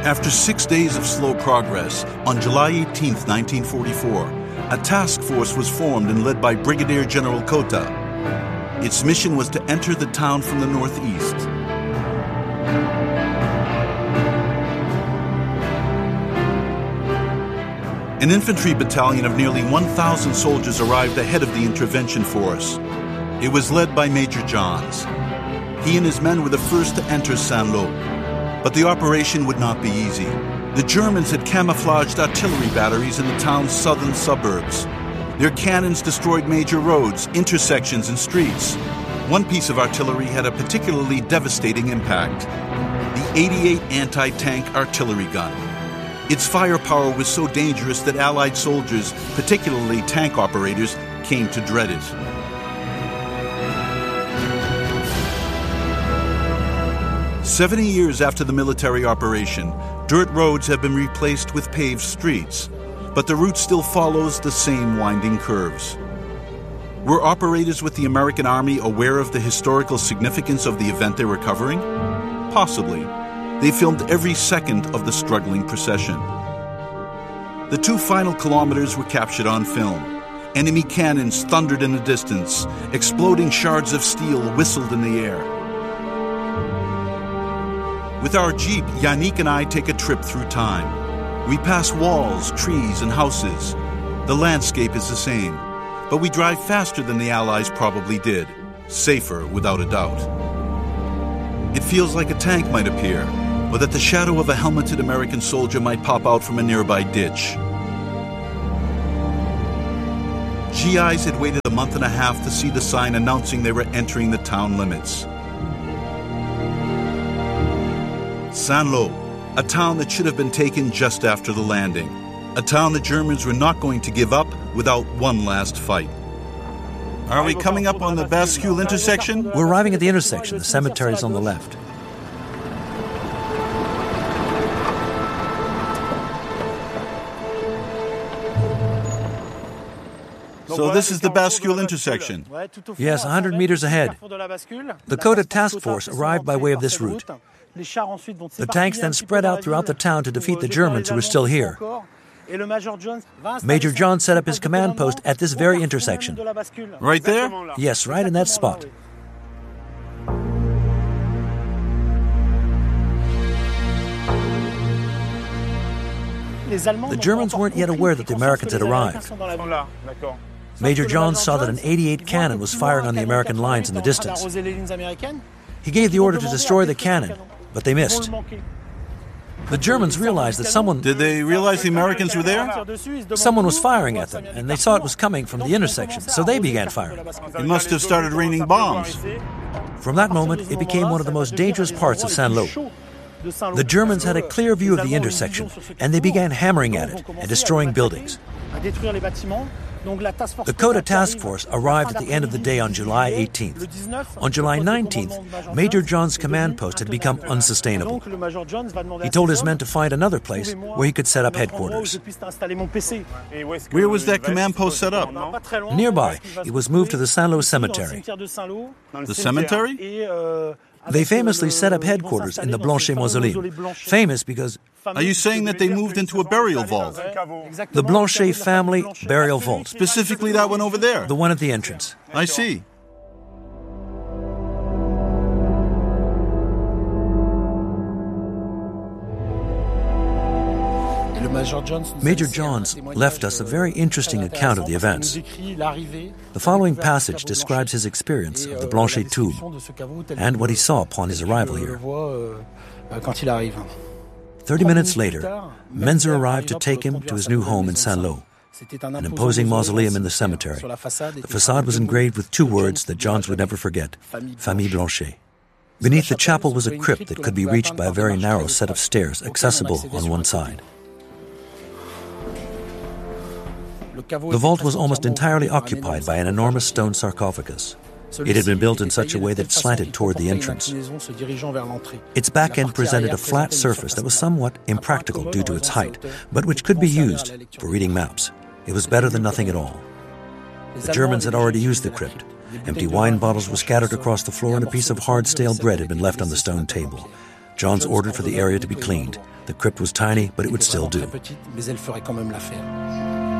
After 6 days of slow progress, on July 18, 1944, a task force was formed and led by Brigadier General Cota. Its mission was to enter the town from the northeast. An infantry battalion of nearly 1,000 soldiers arrived ahead of the intervention force. It was led by Major Johns. He and his men were the first to enter Saint-Lô. But the operation would not be easy. The Germans had camouflaged artillery batteries in the town's southern suburbs. Their cannons destroyed major roads, intersections, and streets. One piece of artillery had a particularly devastating impact: the 88 anti-tank artillery gun. Its firepower was so dangerous that Allied soldiers, particularly tank operators, came to dread it. "70 years after the military operation, dirt roads have been replaced with paved streets, but the route still follows the same winding curves." Were operators with the American Army aware of the historical significance of the event they were covering? Possibly. They filmed every second of the struggling procession. The 2 final kilometers were captured on film. Enemy cannons thundered in the distance. Exploding shards of steel whistled in the air. With our Jeep, Yannick and I take a trip through time. We pass walls, trees, and houses. The landscape is the same, but we drive faster than the Allies probably did. Safer, without a doubt. It feels like a tank might appear, or that the shadow of a helmeted American soldier might pop out from a nearby ditch. GIs had waited a month and a half to see the sign announcing they were entering the town limits. Saint-Lô, a town that should have been taken just after the landing. A town the Germans were not going to give up without one last fight. Are we coming up on the Bascule intersection? We're arriving at the intersection. The cemetery is on the left. So this is the Bascule intersection? Yes, 100 meters ahead. The Cota task force arrived by way of this route. The tanks then spread out throughout the town to defeat the Germans who were still here. Major John set up his command post at this very intersection. Right there? Yes, right in that spot. The Germans weren't yet aware that the Americans had arrived. Major John saw that an 88 cannon was firing on the American lines in the distance. He gave the order to destroy the cannon, but they missed. The Germans realized that someone... Did they realize the Americans were there? Someone was firing at them, and they saw it was coming from the intersection, so they began firing. It must have started raining bombs. From that moment, it became one of the most dangerous parts of Saint-Lô. The Germans had a clear view of the intersection, and they began hammering at it and destroying buildings. The Cota task force arrived at the end of the day on July 18th. On July 19th, Major John's command post had become unsustainable. He told his men to find another place where he could set up headquarters. Where was that command post set up? Nearby, it was moved to the Saint-Lô cemetery. The cemetery? They famously set up headquarters in the Blanchet Mausoleum. Famous because... Are you saying that they moved into a burial vault? The Blanchet family burial vault. Specifically that one over there? The one at the entrance. I see. Major Johns left us a very interesting account of the events. The following passage describes his experience of the Blanchet tomb and what he saw upon his arrival here. 30 minutes later, Menzer arrived to take him to his new home in Saint-Lô, an imposing mausoleum in the cemetery. The facade was engraved with 2 words that Johns would never forget: Famille Blanchet. Beneath the chapel was a crypt that could be reached by a very narrow set of stairs, accessible on one side. The vault was almost entirely occupied by an enormous stone sarcophagus. It had been built in such a way that it slanted toward the entrance. Its back end presented a flat surface that was somewhat impractical due to its height, but which could be used for reading maps. It was better than nothing at all. The Germans had already used the crypt. Empty wine bottles were scattered across the floor, and a piece of hard stale bread had been left on the stone table. Johns ordered for the area to be cleaned. The crypt was tiny, but it would still do.